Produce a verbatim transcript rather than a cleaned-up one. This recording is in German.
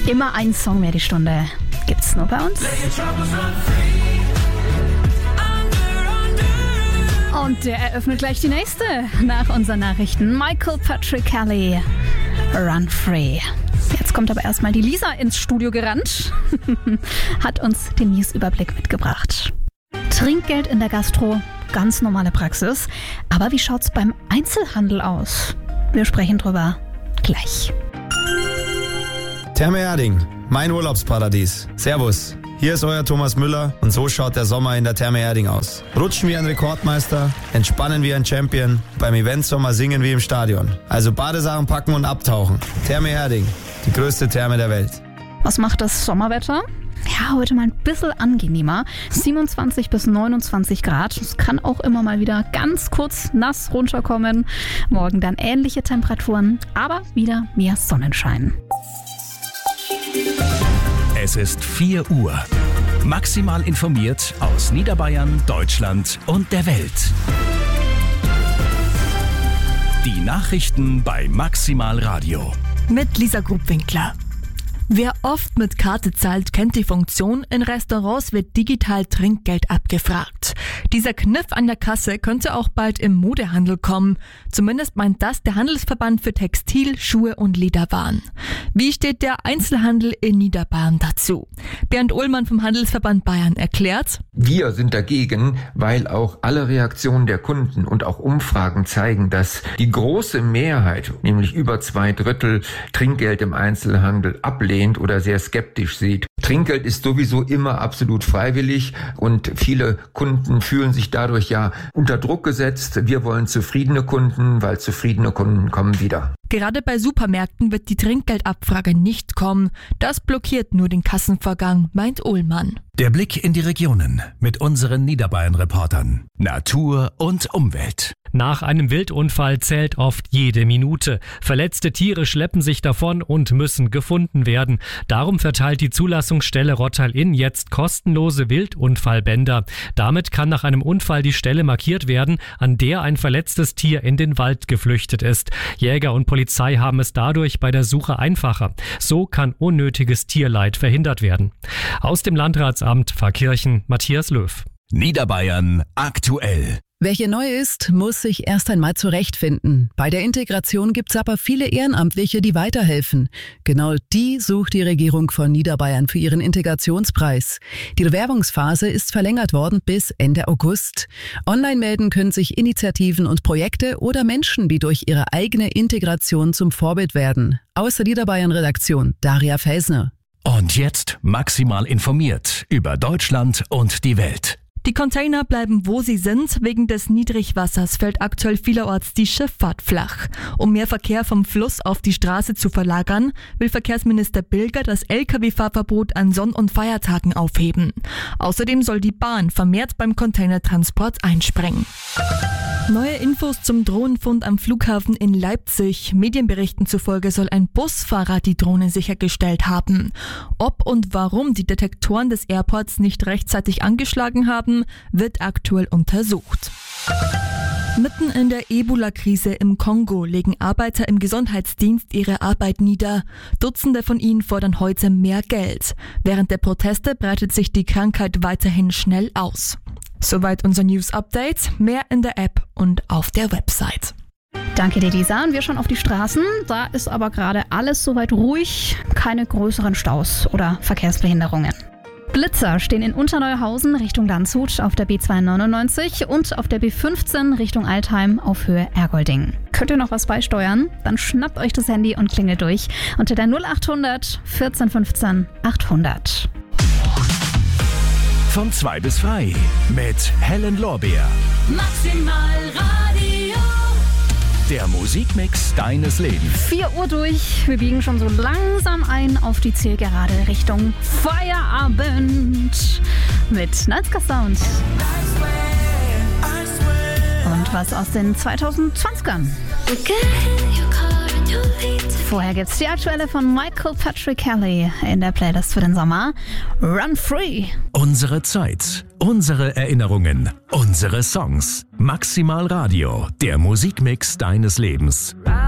Immer ein Song mehr die Stunde. Gibt's nur bei uns. Und der eröffnet gleich die nächste nach unseren Nachrichten. Michael Patrick Kelly, Run Free. Jetzt kommt aber erstmal die Lisa ins Studio gerannt, hat uns den News-Überblick mitgebracht. Trinkgeld in der Gastro, ganz normale Praxis. Aber wie schaut's beim Einzelhandel aus? Wir sprechen drüber gleich. Therme Erding, mein Urlaubsparadies. Servus, hier ist euer Thomas Müller und so schaut der Sommer in der Therme Erding aus. Rutschen wie ein Rekordmeister, entspannen wie ein Champion, beim Eventsommer singen wie im Stadion. Also Badesachen packen und abtauchen. Therme Erding, die größte Therme der Welt. Was macht das Sommerwetter? Ja, heute mal ein bisschen angenehmer. siebenundzwanzig bis neunundzwanzig Grad. Es kann auch immer mal wieder ganz kurz nass runterkommen. Morgen dann ähnliche Temperaturen, aber wieder mehr Sonnenschein. Es ist vier Uhr. Maximal informiert aus Niederbayern, Deutschland und der Welt. Die Nachrichten bei Maximal Radio. Mit Lisa Grubwinkler. Wer oft mit Karte zahlt, kennt die Funktion. In Restaurants wird digital Trinkgeld abgefragt. Dieser Kniff an der Kasse könnte auch bald im Modehandel kommen. Zumindest meint das der Handelsverband für Textil, Schuhe und Lederwaren. Wie steht der Einzelhandel in Niederbayern dazu? Bernd Ullmann vom Handelsverband Bayern erklärt: Wir sind dagegen, weil auch alle Reaktionen der Kunden und auch Umfragen zeigen, dass die große Mehrheit, nämlich über zwei Drittel, Trinkgeld im Einzelhandel ablehnt oder sehr skeptisch sieht. Trinkgeld ist sowieso immer absolut freiwillig und viele Kunden fühlen sich dadurch ja unter Druck gesetzt. Wir wollen zufriedene Kunden, weil zufriedene Kunden kommen wieder. Gerade bei Supermärkten wird die Trinkgeldabfrage nicht kommen. Das blockiert nur den Kassenvorgang, meint Ullmann. Der Blick in die Regionen mit unseren Niederbayern-Reportern. Natur und Umwelt. Nach einem Wildunfall zählt oft jede Minute. Verletzte Tiere schleppen sich davon und müssen gefunden werden. Darum verteilt die Zulassungsstelle Rottal-Inn jetzt kostenlose Wildunfallbänder. Damit kann nach einem Unfall die Stelle markiert werden, an der ein verletztes Tier in den Wald geflüchtet ist. Jäger und Polizei haben es dadurch bei der Suche einfacher. So kann unnötiges Tierleid verhindert werden. Aus dem Landratsamt Pfarrkirchen, Matthias Löw. Niederbayern aktuell. Wer hier neu ist, muss sich erst einmal zurechtfinden. Bei der Integration gibt's aber viele Ehrenamtliche, die weiterhelfen. Genau die sucht die Regierung von Niederbayern für ihren Integrationspreis. Die Bewerbungsphase ist verlängert worden bis Ende August. Online melden können sich Initiativen und Projekte oder Menschen, die durch ihre eigene Integration zum Vorbild werden. Aus der Niederbayern-Redaktion Daria Felsner. Und jetzt maximal informiert über Deutschland und die Welt. Die Container bleiben, wo sie sind. Wegen des Niedrigwassers fällt aktuell vielerorts die Schifffahrt flach. Um mehr Verkehr vom Fluss auf die Straße zu verlagern, will Verkehrsminister Bilger das L K W-Fahrverbot an Sonn- und Feiertagen aufheben. Außerdem soll die Bahn vermehrt beim Containertransport einspringen. Neue Infos zum Drohnenfund am Flughafen in Leipzig. Medienberichten zufolge soll ein Busfahrer die Drohne sichergestellt haben. Ob und warum die Detektoren des Airports nicht rechtzeitig angeschlagen haben, wird aktuell untersucht. Mitten in der Ebola-Krise im Kongo legen Arbeiter im Gesundheitsdienst ihre Arbeit nieder. Dutzende von ihnen fordern heute mehr Geld. Während der Proteste breitet sich die Krankheit weiterhin schnell aus. Soweit unser News-Update. Mehr in der App und auf der Website. Danke dir, Lisa. Und wir schauen auf die Straßen. Da ist aber gerade alles soweit ruhig. Keine größeren Staus oder Verkehrsbehinderungen. Blitzer stehen in Unterneuhausen Richtung Landshut auf der B zweihundertneunundneunzig und auf der B fünfzehn Richtung Altheim auf Höhe Ergolding. Könnt ihr noch was beisteuern? Dann schnappt euch das Handy und klingelt durch unter der null achthundert vierzehn fünfzehn achthundert. Von zwei bis frei mit Helen Lorbeer. Maximal Radio. Der Musikmix deines Lebens. vier Uhr durch. Wir biegen schon so langsam ein auf die Zielgerade Richtung Feierabend mit Nightska Sound. Und was aus den zweitausendzwanzigern. Vorher gibt's die aktuelle von Michael Patrick Kelly in der Playlist für den Sommer. Run Free. Unsere Zeit, unsere Erinnerungen, unsere Songs. Maximal Radio, der Musikmix deines Lebens.